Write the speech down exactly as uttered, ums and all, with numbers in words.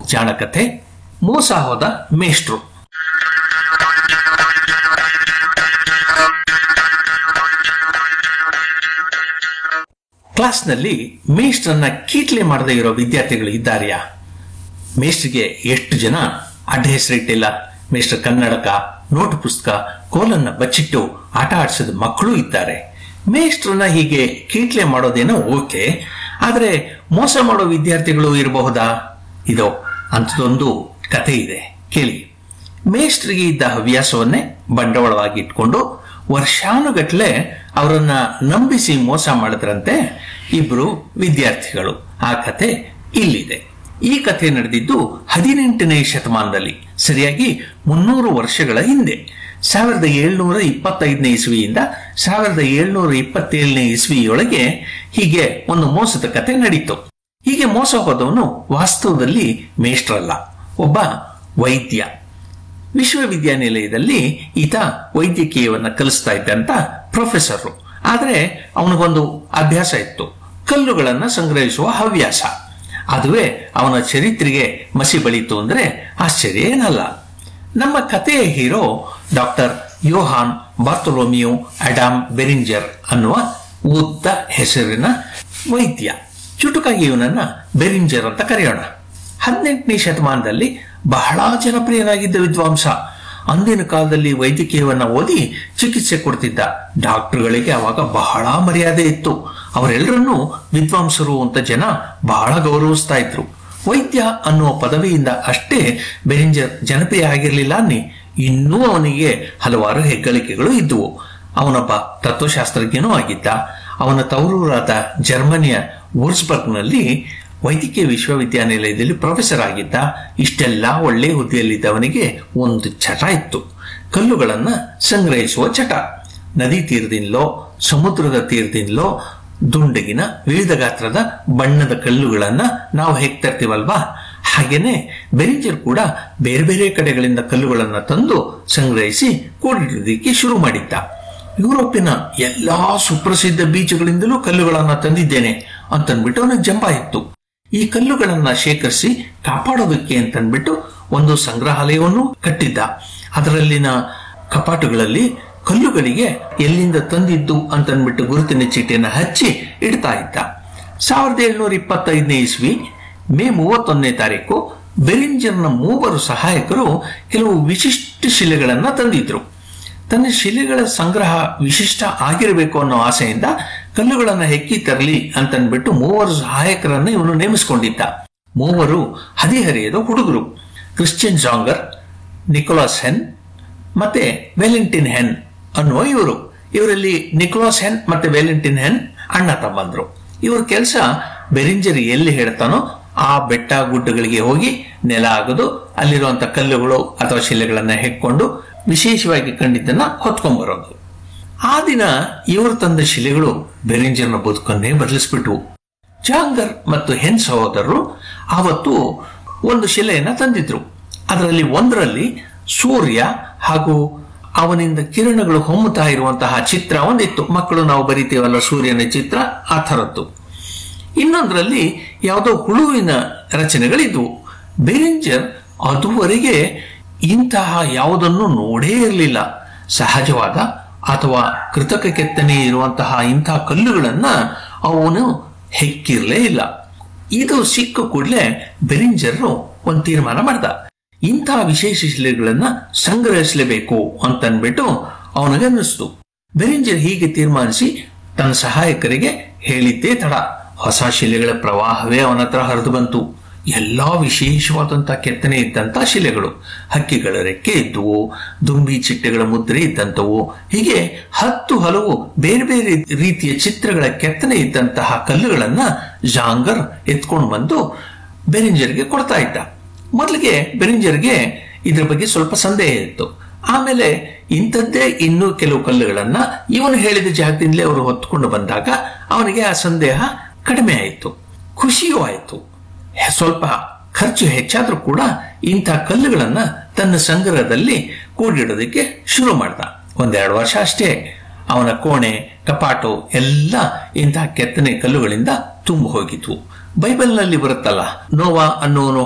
ಜಾಣಕಥೆ ಮೋಸ ಹೋದ ಮೇಷ್ಟ್ರು. ಕ್ಲಾಸ್ನಲ್ಲಿ ಮೇಷ್ಟ್ರನ್ನ ಕೀಟ್ಲೆ ಮಾಡದೇ ಇರೋ ವಿದ್ಯಾರ್ಥಿಗಳು ಇದ್ದಾರೆಯಾ? ಮೇಷ್ಟ್ರಿಗೆ ಎಷ್ಟು ಜನ ಅಡ್ಡ ಹೆಸರಿಟ್ಟಿಲ್ಲ. ಮೇಷ್ಟ್ರ ಕನ್ನಡಕ, ನೋಟು ಪುಸ್ತಕ, ಕೋಲನ್ನ ಬಚ್ಚಿಟ್ಟು ಆಟ ಆಡಿಸಿದ ಮಕ್ಕಳು ಇದ್ದಾರೆ. ಮೇಷ್ಟ್ರನ್ನ ಹೀಗೆ ಕೀಟ್ಲೆ ಮಾಡೋದೇನೋ ಓಕೆ, ಆದ್ರೆ ಮೋಸ ಮಾಡೋ ವಿದ್ಯಾರ್ಥಿಗಳು ಇರಬಹುದಾ? ಇದೋ ಅಂಥದೊಂದು ಕಥೆ ಇದೆ, ಕೇಳಿ. ಮೇಷ್ಟ್ರಿಗೆ ಇದ್ದ ಹವ್ಯಾಸವನ್ನೇ ಬಂಡವಾಳವಾಗಿ ಇಟ್ಕೊಂಡು ವರ್ಷಾನುಗಟ್ಲೆ ಅವರನ್ನ ನಂಬಿಸಿ ಮೋಸ ಮಾಡಿದ್ರಂತೆ ಇಬ್ರು ವಿದ್ಯಾರ್ಥಿಗಳು. ಆ ಕಥೆ ಇಲ್ಲಿದೆ. ಈ ಕಥೆ ನಡೆದಿದ್ದು ಹದಿನೆಂಟನೇ ಶತಮಾನದಲ್ಲಿ, ಸರಿಯಾಗಿ ಮುನ್ನೂರು ವರ್ಷಗಳ ಹಿಂದೆ. ಸಾವಿರದ ಏಳ್ನೂರ ಇಪ್ಪತ್ತೈದನೇ ಇಸ್ವಿಯಿಂದ ಸಾವಿರದ ಏಳ್ನೂರ ಇಪ್ಪತ್ತೇಳನೇ ಇಸ್ವಿಯೊಳಗೆ ಹೀಗೆ ಒಂದು ಮೋಸದ ಕತೆ ನಡೀತು. ಹೀಗೆ ಮೋಸ ಹೋದವನು ವಾಸ್ತವದಲ್ಲಿ ಮೇಷ್ಟ್ರಲ್ಲ, ಒಬ್ಬ ವೈದ್ಯ. ವಿಶ್ವವಿದ್ಯಾನಿಲಯದಲ್ಲಿ ಈತ ವೈದ್ಯಕೀಯವನ್ನ ಕಲಿಸ್ತಾ ಇದ್ದಂತ ಪ್ರೊಫೆಸರ್. ಆದ್ರೆ ಅವನಿಗೊಂದು ಅಭ್ಯಾಸ ಇತ್ತು, ಕಲ್ಲುಗಳನ್ನ ಸಂಗ್ರಹಿಸುವ ಹವ್ಯಾಸ. ಅದುವೇ ಅವನ ಚರಿತ್ರೆಗೆ ಮಸಿ ಬಳಿತು ಅಂದ್ರೆ ಆಶ್ಚರ್ಯ ಏನಲ್ಲ. ನಮ್ಮ ಕಥೆಯ ಹೀರೋ ಡಾಕ್ಟರ್ ಯೋಹಾನ್ ಬಾರ್ತೊಲೋಮಿಯೋ ಅಡಾಮ್ ಬೆರಿಂಜರ್ ಅನ್ನುವ ಉದ್ದ ಹೆಸರಿನ ವೈದ್ಯ. ಚುಟುಕಾಗಿ ಇವನನ್ನ ಬೆರಿಂಜರ್ ಅಂತ ಕರೆಯೋಣ. ಹದಿನೆಂಟನೇ ಶತಮಾನದಲ್ಲಿ ಬಹಳ ಜನಪ್ರಿಯನಾಗಿದ್ದ ವಿದ್ವಾಂಸ. ಅಂದಿನ ಕಾಲದಲ್ಲಿ ವೈದ್ಯಕೀಯವನ್ನ ಓದಿ ಚಿಕಿತ್ಸೆ ಕೊಡ್ತಿದ್ದ ಡಾಕ್ಟರ್ಗಳಿಗೆ ಅವಾಗ ಬಹಳ ಮರ್ಯಾದೆ ಇತ್ತು. ಅವರೆಲ್ಲರನ್ನೂ ವಿದ್ವಾಂಸರು ಅಂತ ಜನ ಬಹಳ ಗೌರವಿಸ್ತಾ ಇದ್ರು. ವೈದ್ಯ ಅನ್ನುವ ಪದವಿಯಿಂದ ಅಷ್ಟೇ ಬೆರಿಂಜರ್ ಜನಪ್ರಿಯ ಆಗಿರಲಿಲ್ಲ ಅನ್ನಿ, ಇನ್ನೂ ಅವನಿಗೆ ಹಲವಾರು ಹೆಗ್ಗಳಿಕೆಗಳು ಇದ್ದುವು. ಅವನೊಬ್ಬ ತತ್ವಶಾಸ್ತ್ರಜ್ಞನೂ ಆಗಿದ್ದ. ಅವನ ತವರೂರಾದ ಜರ್ಮನಿಯ ವೂರ್ಸ್ಬರ್ಗ್ನಲ್ಲಿ ವೈದ್ಯಕೀಯ ವಿಶ್ವವಿದ್ಯಾನಿಲಯದಲ್ಲಿ ಪ್ರೊಫೆಸರ್ ಆಗಿದ್ದ. ಇಷ್ಟೆಲ್ಲ ಒಳ್ಳೆ ಹುದ್ದೆಯಲ್ಲಿದ್ದವನಿಗೆ ಒಂದು ಚಟ ಇತ್ತು, ಕಲ್ಲುಗಳನ್ನ ಸಂಗ್ರಹಿಸುವ ಚಟ. ನದಿ ತೀರದಿಂದಲೋ ಸಮುದ್ರದ ತೀರದಿಂದಲೋ ದುಂಡಗಿನ ವಿವಿಧ ಗಾತ್ರದ ಬಣ್ಣದ ಕಲ್ಲುಗಳನ್ನ ನಾವು ಹೇಗ್ ತರ್ತೀವಲ್ವಾ, ಹಾಗೇನೆ ಬೆರಿಂಜರ್ ಕೂಡ ಬೇರೆ ಬೇರೆ ಕಡೆಗಳಿಂದ ಕಲ್ಲುಗಳನ್ನ ತಂದು ಸಂಗ್ರಹಿಸಿ ಕೂಡಿಡೋದಕ್ಕೆ ಶುರು ಮಾಡಿದ್ದ. ಯುರೋಪಿನ ಎಲ್ಲಾ ಸುಪ್ರಸಿದ್ಧ ಬೀಚಗಳಿಂದಲೂ ಕಲ್ಲುಗಳನ್ನ ತಂದಿದ್ದೇನೆ ಅಂತನ್ಬಿಟ್ಟು ಅವನಿಗೆ ಜಂಬ ಇತ್ತು. ಈ ಕಲ್ಲುಗಳನ್ನ ಶೇಖರಿಸಿ ಕಾಪಾಡೋದಕ್ಕೆ ಅಂತನ್ಬಿಟ್ಟು ಒಂದು ಸಂಗ್ರಹಾಲಯವನ್ನು ಕಟ್ಟಿದ್ದ. ಅದರಲ್ಲಿನ ಕಪಾಟುಗಳಲ್ಲಿ ಕಲ್ಲುಗಳಿಗೆ ಎಲ್ಲಿಂದ ತಂದಿದ್ದು ಅಂತನ್ಬಿಟ್ಟು ಗುರುತಿನ ಚೀಟಿಯನ್ನು ಹಚ್ಚಿ ಇಡ್ತಾ ಇದ್ದ. ಸಾವಿರದ ಏಳ್ನೂರ ಇಪ್ಪತ್ತೈದನೇ ಇಸ್ವಿ ಮೇ ಮೂವತ್ತೊಂದನೇ ತಾರೀಕು ಬೆರಿಂಜರ್ನ ಮೂವರು ಸಹಾಯಕರು ಕೆಲವು ವಿಶಿಷ್ಟ ಶಿಲೆಗಳನ್ನ ತಂದಿದ್ರು. ತನ್ನ ಶಿಲೆಗಳ ಸಂಗ್ರಹ ವಿಶಿಷ್ಟ ಆಗಿರಬೇಕು ಅನ್ನೋ ಆಸೆಯಿಂದ ಕಲ್ಲುಗಳನ್ನ ಹೆಕ್ಕಿ ತರಲಿ ಅಂತನ್ಬಿಟ್ಟು ಮೂವರು ಸಹಾಯಕರನ್ನು ಇವನು ನೇಮಿಸಿಕೊಂಡಿದ್ದ. ಮೂವರು ಹದಿಹರೆಯದ ಹುಡುಗರು, ಕ್ರಿಶ್ಚಿಯನ್ ಜಾಂಗರ್, ನಿಕೋಲಾಸ್ ಹೆನ್ ಮತ್ತೆ ವೆಲೆಂಟಿನ್ ಹೆನ್ ಅನ್ನುವ ಇವರು. ಇವರಲ್ಲಿ ನಿಕೋಲಾಸ್ ಹೆನ್ ಮತ್ತೆ ವೆಲೆಂಟಿನ್ ಹೆನ್ ಅಣ್ಣ ತಮ್ಮಂದ್ರು. ಇವ್ರ ಕೆಲಸ ಬೆರಿಂಜರ್ ಎಲ್ಲಿ ಹೇಳ್ತಾನೋ ಆ ಬೆಟ್ಟ ಗುಡ್ಡಗಳಿಗೆ ಹೋಗಿ ನೆಲ ಆಗೋದು, ಅಲ್ಲಿರುವಂತ ಕಲ್ಲುಗಳು ಅಥವಾ ಶಿಲೆಗಳನ್ನ ಹೆಕ್ಕೊಂಡು ವಿಶೇಷವಾಗಿ ಕಂಡಿದ್ದನ್ನ ಹೊತ್ಕೊಂಡ್ಬರೋದು. ಆ ದಿನ ಇವರು ತಂದ ಶಿಲೆಗಳು ಬೆರಿಂಜರ್ನ ಬದುಕನ್ನೇ ಬದಲಿಸ್ಬಿಟ್ವು. ಜಾಂಗರ್ ಮತ್ತು ಹೆನ್ ಸಹೋದರರು ಆವತ್ತು ಒಂದು ಶಿಲೆಯನ್ನ ತಂದಿದ್ರು. ಅದರಲ್ಲಿ ಒಂದರಲ್ಲಿ ಸೂರ್ಯ ಹಾಗೂ ಅವನಿಂದ ಕಿರಣಗಳು ಹೊಮ್ಮುತ್ತಾ ಇರುವಂತಹ ಚಿತ್ರ ಒಂದಿತ್ತು. ಮಕ್ಕಳು ನಾವು ಬರಿತೀವಲ್ಲ ಸೂರ್ಯನ ಚಿತ್ರ, ಆ ಥರದ್ದು. ಇನ್ನೊಂದರಲ್ಲಿ ಯಾವುದೋ ಹುಳುವಿನ ರಚನೆಗಳಿದ್ವು. ಬೆರಿಂಜರ್ ಅದುವರೆಗೆ ಇಂತಹ ಯಾವುದನ್ನು ನೋಡೇ ಇರಲಿಲ್ಲ. ಸಹಜವಾದ ಅಥವಾ ಕೃತಕ ಕೆತ್ತನೆ ಇರುವಂತಹ ಇಂತಹ ಕಲ್ಲುಗಳನ್ನ ಅವನು ಹೆಕ್ಕಿರ್ಲೇ ಇಲ್ಲ. ಇದು ಸಿಕ್ಕ ಕೂಡಲೇ ಬೆರಿಂಜರ್ ಒಂದು ತೀರ್ಮಾನ ಮಾಡ್ದ, ಇಂತಹ ವಿಶೇಷ ಶಿಲೆಗಳನ್ನ ಸಂಗ್ರಹಿಸಲೇಬೇಕು ಅಂತನ್ಬಿಟ್ಟು ಅವನಿಗನ್ನಿಸ್ತು. ಬೆರಿಂಜರ್ ಹೀಗೆ ತೀರ್ಮಾನಿಸಿ ತನ್ನ ಸಹಾಯಕರಿಗೆ ಹೇಳಿದ್ದೇ ತಡ ಹೊಸ ಶಿಲೆಗಳ ಪ್ರವಾಹವೇ ಅವನ ಹತ್ರ ಹರಿದು ಬಂತು. ಎಲ್ಲಾ ವಿಶೇಷವಾದಂತಹ ಕೆತ್ತನೆ ಇದ್ದಂತ ಶಿಲೆಗಳು, ಹಕ್ಕಿಗಳ ರೆಕ್ಕೆ ಇದ್ದುವು, ದುಂಬಿ ಚಿಟ್ಟೆಗಳ ಮುದ್ರೆ ಇದ್ದಂಥವು, ಹೀಗೆ ಹತ್ತು ಹಲವು ಬೇರೆ ಬೇರೆ ರೀತಿಯ ಚಿತ್ರಗಳ ಕೆತ್ತನೆ ಇದ್ದಂತಹ ಕಲ್ಲುಗಳನ್ನ ಜಾಂಗರ್ ಎತ್ಕೊಂಡು ಬಂದು ಬೆರಿಂಜರ್ಗೆ ಕೊಡ್ತಾ ಇದ್ದ. ಮೊದಲಿಗೆ ಬೆರಿಂಜರ್ಗೆ ಇದ್ರ ಬಗ್ಗೆ ಸ್ವಲ್ಪ ಸಂದೇಹ ಇತ್ತು. ಆಮೇಲೆ ಇಂಥದ್ದೇ ಇನ್ನೂ ಕೆಲವು ಕಲ್ಲುಗಳನ್ನ ಇವನು ಹೇಳಿದ ಜಾಗದಿಂದಲೇ ಅವರು ಹೊತ್ಕೊಂಡು ಬಂದಾಗ ಅವನಿಗೆ ಆ ಸಂದೇಹ ಕಡಿಮೆ ಆಯಿತು, ಖುಷಿಯೂ ಆಯಿತು. ಸ್ವಲ್ಪ ಖರ್ಚು ಹೆಚ್ಚಾದ್ರೂ ಕೂಡ ಇಂಥ ಕಲ್ಲುಗಳನ್ನ ತನ್ನ ಸಂಗ್ರಹದಲ್ಲಿ ಕೂಡಿಡೋದಕ್ಕೆ ಶುರು ಮಾಡ್ದ. ಒಂದೆರಡು ವರ್ಷ ಅಷ್ಟೇ ಅವನ ಕೋಣೆ, ಕಪಾಟು ಎಲ್ಲ ಇಂತಹ ಕೆತ್ತನೆ ಕಲ್ಲುಗಳಿಂದ ತುಂಬ ಹೋಗಿದ್ವು. ಬೈಬಲ್ನಲ್ಲಿ ಬರುತ್ತಲ್ಲ, ನೋವಾ ಅನ್ನೋನು